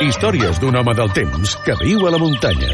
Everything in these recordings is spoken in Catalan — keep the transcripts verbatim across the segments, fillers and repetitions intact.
Històries d'un home del temps que viu a la muntanya.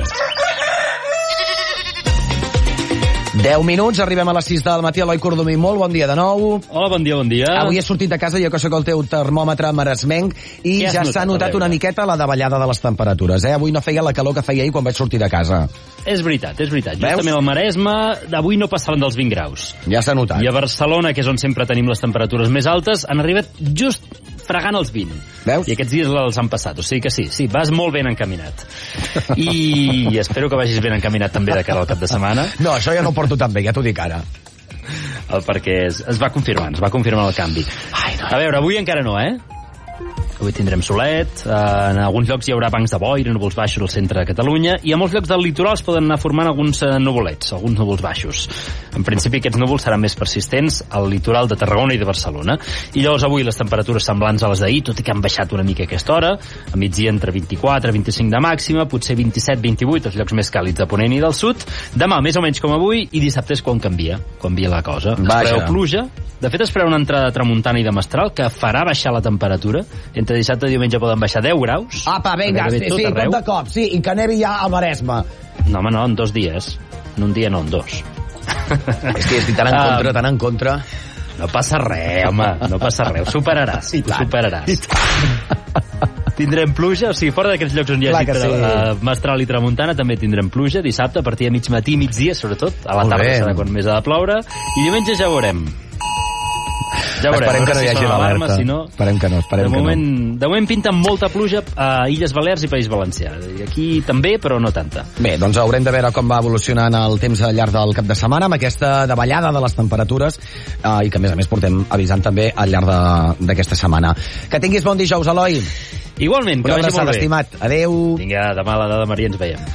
deu minuts, arribem a les sis del matí. Eloi Cordomí, molt bon dia de nou. Hola, bon dia, bon dia. Avui he sortit de casa, jo que sóc el teu termòmetre maresmenc, i ja s'ha notat una miqueta la davallada de les temperatures. Eh? Avui no feia la calor que feia ahir quan vaig sortir de casa. És veritat, és veritat. Veus? Justament al Maresme, avui no passaven dels vint graus. Ja s'ha notat. I a Barcelona, que és on sempre tenim les temperatures més altes, han arribat just fregant els vint. Veus? I aquests dies els han passat. O sigui que sí, sí, vas molt ben encaminat. I espero que vagis ben encaminat també de cara al cap de setmana. No, això ja no ho porto tan bé, ja t'ho dic ara. El perquè es, es va confirmant, es va confirmant el canvi. Ai, no. A veure, avui encara no, eh? Avui tindrem solet, eh, en alguns llocs hi haurà bancs de boira, núvols baixos al centre de Catalunya, i a molts llocs del litoral es poden anar formant alguns eh, nuvolets, alguns núvols baixos. En principi aquests núvols seran més persistents al litoral de Tarragona i de Barcelona. I llavors avui les temperatures semblants a les d'ahir, tot i que han baixat una mica a aquesta hora, a migdia entre vint-i-quatre i vint-i-cinc de màxima, potser vint-i-set vint-i-vuit, els llocs més càlids de Ponent i del Sud. Demà més o menys com avui, i dissabte és quan canvia, canvia la cosa. Es preveu pluja, de fet es preveu una entrada de tramuntana i de mestral que farà baixar la temperatura. Entre dissabte i diumenge poden baixar deu graus. Apa, vinga, sí, sí, tot de cop, sí, i que nevi ja al Maresme. No, home, no, en dos dies. En un dia no, en dos. És que estic tan en contra, tan en contra. No passa res, home, no passa res. Ho superaràs, ho superaràs. Tindrem pluja, o sigui, fora d'aquests llocs on hi hagi sí. uh, mestral i tramuntana, també tindrem pluja dissabte, a partir de mig matí i migdia, sobretot. A la tarda serà quan més ha de ploure. I diumenge ja veurem. Ja veurem, esperem que no hi hagi l'alerta. Si no, esperem que no, esperem de moment, que no. De moment pinta molta pluja a Illes Balears i País Valencià. I aquí també, però no tanta. Bé, doncs haurem de veure com va evolucionant el temps al llarg del cap de setmana amb aquesta davallada de les temperatures eh, i que a més a més portem avisant també al llarg d'aquesta setmana. Que tinguis bon dijous, Eloi. Igualment, que una vagi molt bé. Estimat. Adéu. Vinga, demà a l'Ada de Maria ens veiem.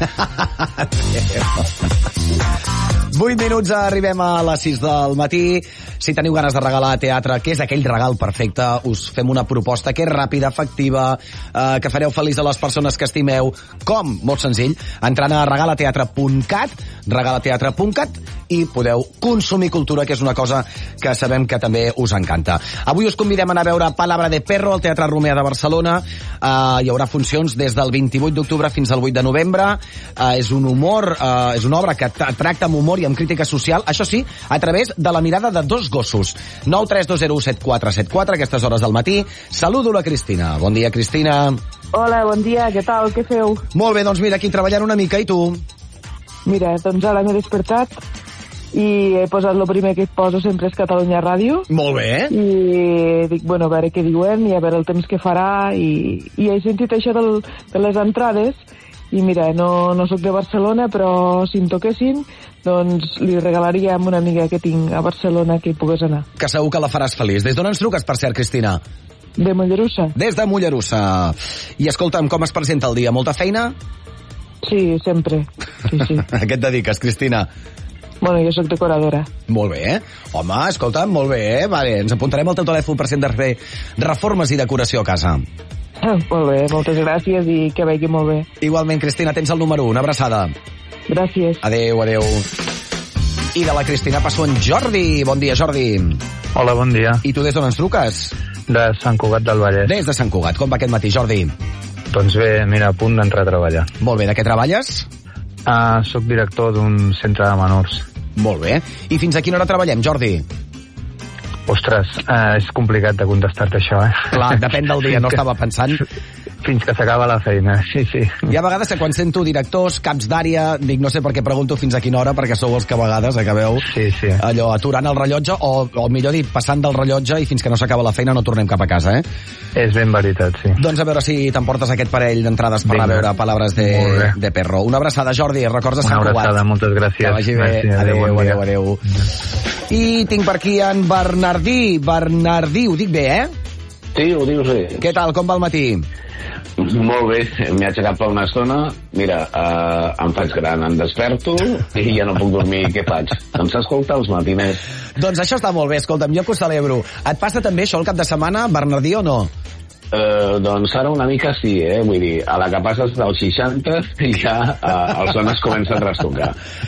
vuit minuts, arribem a les sis del matí. Si teniu ganes de regalar teatre, que és aquell regal perfecte, us fem una proposta que és ràpida, efectiva, eh, que fareu feliç a les persones que estimeu. Com? Molt senzill, entrant a regalateatre punt cat, regalateatre punt cat, i podeu consumir cultura, que és una cosa que sabem que també us encanta. Avui us convidem a anar a veure Palabra de Perro al Teatre Romea de Barcelona. Eh, hi haurà funcions des del vint-i-vuit d'octubre fins al vuit de novembre. Eh, és un humor, eh, és una obra que tracta amb humor i amb crítica social, això sí, a través de la mirada de dos gossos. nou tres dos zero set quatre set quatre, aquestes hores del matí. Saludo la Cristina. Bon dia, Cristina. Hola, bon dia, què tal, què feu? Molt bé, doncs mira, aquí treballant una mica, i tu? Mira, doncs ara m'he despertat i he posat el primer que poso sempre és Catalunya Ràdio. Molt bé. I dic, bueno, a veure què diuen i a veure el temps que farà, i, i he sentit això del, de les entrades, i mira, no, no sóc de Barcelona, però si em toquessin, doncs li regalaria a una amiga que tinc a Barcelona que hi pogués anar. Que segur que la faràs feliç. Des d'on ens truques, per cert, Cristina? De Mollerussa. Des de Mollerussa. I escolta'm, com es presenta el dia? Molta feina? Sí, sempre. Sí, sí. A què et dediques, Cristina? Bueno, jo sóc decoradora. Molt bé, eh? Home, escolta'm, molt bé, eh? Vale, ens apuntarem al teu telèfon per cent de fer reformes i decoració a casa. Ah, molt bé, moltes gràcies i que vagi molt bé. Igualment, Cristina, tens el número u. Una abraçada. Gràcies. Adéu, adéu. I de la Cristina passo en Jordi. Bon dia, Jordi. Hola, bon dia. I tu des d'on ens truques? De Sant Cugat del Vallès. Des de Sant Cugat. Com va aquest matí, Jordi? Doncs bé, mira, a punt d'entrar a treballar. Molt bé, de què treballes? Uh, soc director d'un centre de menors. Molt bé. I fins a quina hora treballem, Jordi? Ostres, uh, és complicat de contestar-te això, eh? Clar, depèn del dia, no estava pensant. Fins que s'acaba la feina, sí, sí. Hi ha vegades que quan sento directors, caps d'àrea, dic, no sé per què pregunto fins a quina hora, perquè sou els que a vegades acabeu sí, sí. allò aturant el rellotge, o, o millor dit, passant del rellotge i fins que no s'acaba la feina no tornem cap a casa, eh? És ben veritat, sí. Doncs a veure si t'emportes aquest parell d'entrades per anar a veure Palabres de, de Perro. Una abraçada, Jordi, records de Sant Cugat. Una abraçada, moltes gràcies. Que vagi bé. Gràcies, adéu, adéu, adéu, adéu. I tinc per aquí en Bernardí. Bernardí, ho dic bé, eh? Sí, ho dius bé. Què tal, com va el matí? Molt bé, m'he aixecat per una estona. Mira, eh, em faig gran, em desperto i ja no puc dormir. Què faig? Em s'escolta els matiners. Doncs això està molt bé, escolta'm, jo que ho celebro. Et passa també això el cap de setmana, Bernardí, o no? Eh, doncs ara una mica sí, eh? Vull dir, a la que passes dels seixanta ja eh, els dones comencen a trastocar.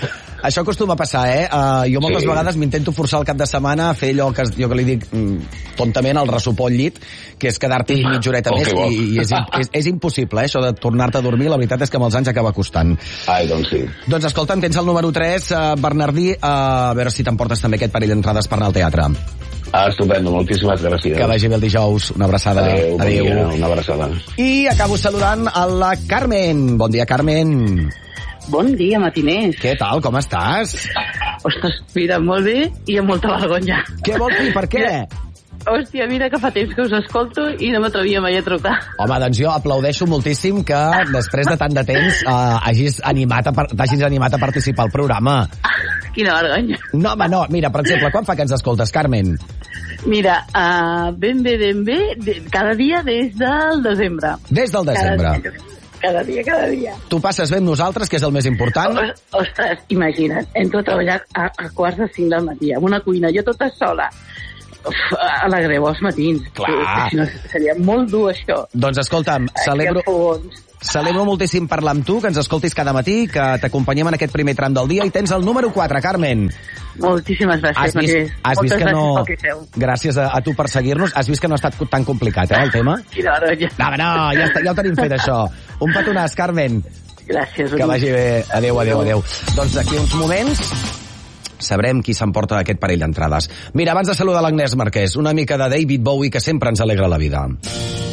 Això acostuma a passar, eh? Uh, jo moltes Sí. vegades m'intento forçar el cap de setmana a fer allò que jo que li dic mm, tontament el ressupó al llit, que és quedar-t'hi mitja horeta Oh, més, que bo. i, i és, és, és impossible, eh? Això de tornar-te a dormir, la veritat és que amb els anys acaba costant. Ai, doncs sí. Doncs escolta'm, tens el número tres, uh, Bernardí, uh, a veure si t'emportes també aquest parell d'entrades per anar al teatre. Ah, estupendo, moltíssimes gràcies. Que vagi bé el dijous. Una abraçada. Adéu, bon dia, una abraçada. I acabo saludant a la Carmen. Bon dia, Carmen. Bon dia, matiners. Què tal, com estàs? Ostres, mira, molt bé i amb molta vergonya. Què vols dir, per què? Hòstia, mira que fa temps que us escolto i no m'atrevia mai a trucar. Home, doncs jo aplaudeixo moltíssim que després de tant de temps uh, hagis animat a, par- t'hagis animat a participar al programa. Quina vergonya. No, home, no. Mira, per exemple, quan fa que ens escoltes, Carmen? Mira, uh, ben bé, ben bé, de, cada dia des del desembre. Des del desembre. Cada dia, cada dia, cada dia. Tu passes bé amb nosaltres, que és el més important. O, ostres, imagina't, entro a treballar a, a quarts de cinc del matí, amb una cuina, jo tota sola. Uf, alegreu els matins. Clar. Sí, no, seria molt dur, això. Doncs escolta'm, celebro, celebro moltíssim parlar amb tu, que ens escoltis cada matí, que t'acompanyem en aquest primer tram del dia, i tens el número quatre, Carmen. Moltíssimes gràcies, Has vist, Matías. has vist Moltes que no... gràcies pel que feu. Gràcies a, a tu per seguir-nos. Has vist que no ha estat tan complicat, eh, el tema? Quina vergonya. No, home, no, ja, està, ja ho tenim fet, això. Un petonàs, Carmen. Gràcies. Que vagi bé. Adéu, adéu, adéu. Doncs d'aquí uns moments sabrem qui s'emporta aquest parell d'entrades. Mira, abans de saludar l'Agnès Marquès, una mica de David Bowie, que sempre ens alegra la vida.